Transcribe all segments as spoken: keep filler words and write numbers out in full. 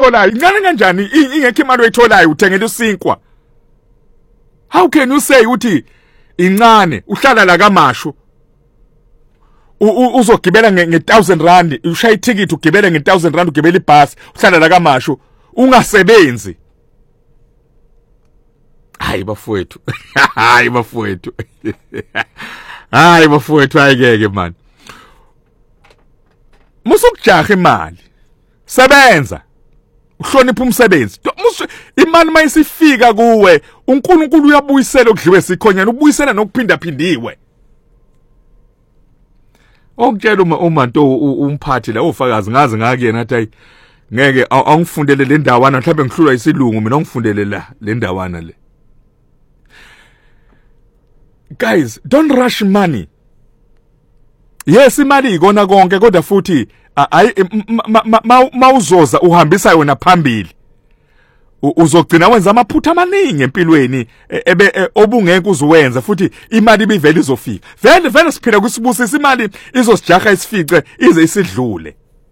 oyitholayo incane kanjani ingekho imali oyitholayo uthengela usinkwa? How can you say uthi incane uhlala la kaMashu uzogibela nge one thousand rand ushaya iticket ugibele nge one thousand rand ugibela ibhasi uhlala la kaMashu ungasebenzi? Hayi bafowethu, hayi bafowethu, hayi bafowethu, ayikeke man. Musukujaha imali, sebenza, uhlonipha umsebenzi. Imali mayisifika kuwe, uNkulunkulu uyabuyisela okudliwe sikhonyana, ubuyisela nokuphinda phindiwe. Okutshela uma umanto umphathi la ofakazi ngazi ngakuyena athi hayi ngeke angifundele le ndawana mhlawumbe ngihlulwa isilungu mina ngifundele la le ndawana le. Guys, don't rush money. Yes, imali ikona konke kodwa futhi ayi mawuzoza uhambisa yona phambili. Uzogcina wenza amaphutha amaningi empilweni ebe obungeke uzuwenza futhi imali ibivele izofika. Vele vele siphila kusibusisa imali izosijaha isifice ize isidlule.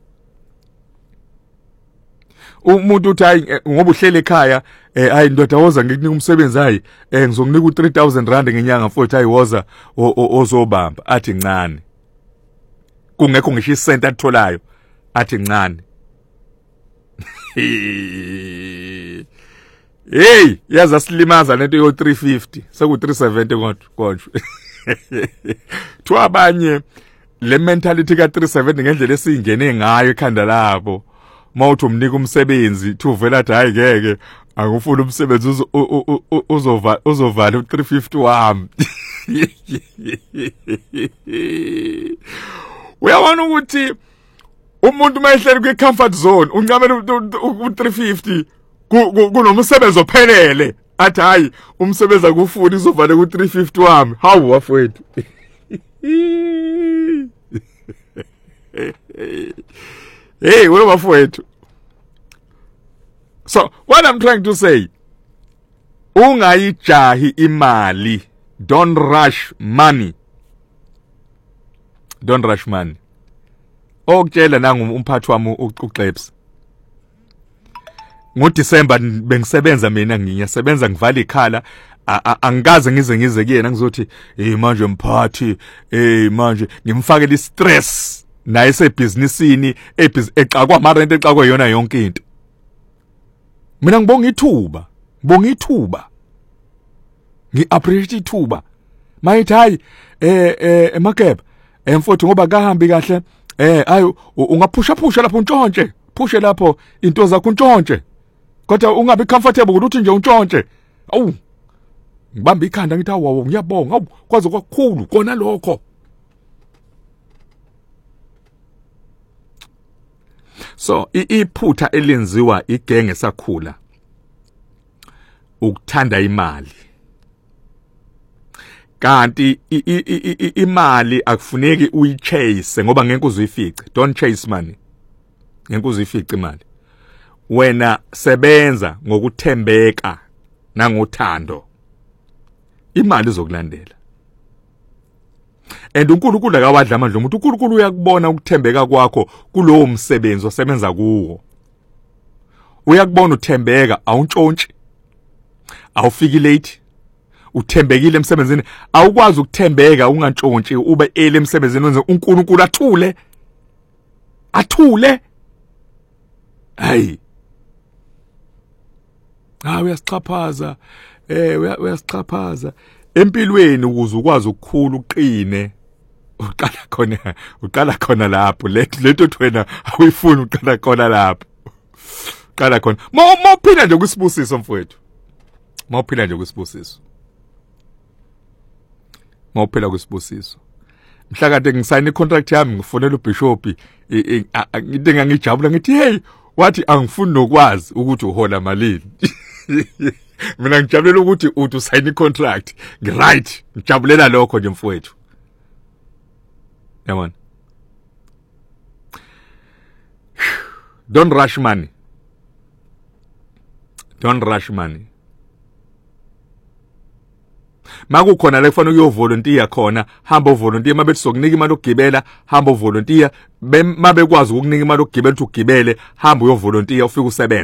Umuntu uthi hayi ngoba uhlele ekhaya hayi ndoda woza ngikunika umsebenzi hayi ngizokunika u three thousand rand ngenyanga futhi hayi woza ozobamba athi ncane. Kungekho ngisho isenti atholayo athi ncane. Hey, yaza silimaza lento yo three fifty seku three seventy kodwa konje. Twabanye le mentality ka three seventy ngendlela esingene ngayo ekhanda labo. Mawuthi umnika umsebenzi thuvela athi hayi ngeke angufuna umsebenzi uzova uzovala u three fifty wami. Uyabona ukuthi umuntu mayehleli kwi comfort zone uncamela u three fifty kunomsebenzi ophelele athi hayi umsebenzi akufuni uzovala ku three fifty wami. Hawu wafowethu. Hey, wewe wafowethu. So, what I'm trying to say, ungayijahi imali. Don't rush money. Don't rush money. Okutshela nangu umphathi wami uXebs. NgoDecember bengisebenza mina ngiyasebenza ngivala ikhala angikaze ngize ngize kuyena ngizothi eh manje mphathi eh manje ngimfakela istress naye sebusinessini eqakwa amarent eqakwa yona yonke into. Mina ngibonga ithuba, ngibonga ithuba. Ngi-appreciate ithuba. Mayithi hayi eh eh Makeba emfowethu ngoba kahambi kahle eh ayo ungaphusha phusha lapho untshontshe, phushe lapho into zakho untshontshe. Kodwa ungabe comfortable ukuthi nje untshontshe. Awu ngibamba ikhanda ngithi awu ngiyabonga, awu kwaze kwakhulu kona lokho. So iphutha elenziwa igenge sakhula ukuthanda imali. Kanti imali akufuneki uyichase ngoba ngeke uzifice. Don't chase money. Ngeke uzifice imali. Wena sebenza ngokuthembeka nangothando. Imali izokulandela. And uNkulunkulu akawadla amandla umuntu. uNkulunkulu uyakubona ukuthembeka kwakho kulowo msebenzi osebenza kuwo. Uyakubona uthembeka, awuntshontshe. Awufiki late. Uthembekile emsebenzini, awukwazi ukuthembeka ungantshontshi ube ele emsebenzini wenze uNkulunkulu athule. Athule. Hayi. Ah uyasichaphaza. Eh uyasichaphaza. Empilweni ukuze ukwazi ukukhula uqine uqala khona uqala khona lapho lento thwena awuyifuni uqala khona lapho qala khona mawuphila nje kusibusiso mfowethu mawuphila nje kusibusiso mawuphila kusibusiso mhla kade ngisayina icontract yami ngifonela ubishop ngithi ngangijabula ngithi hey wathi angifuni nokwazi ukuthi uhola malini. Mina ngijabulela ukuthi uthi usayina icontract. Ngiright, ngijabulela lokho nje mfowethu. Yabona. Don't rush money. Don't rush money. Makukhona la kufanele uyovolunteer khona, hamba uvolunteer mabethi sokunika imali okugibela, hamba uvolunteer, mabe kwazi ukukunika imali okugibela uthi ugibele, hamba uyovolunteer ufike usebenze.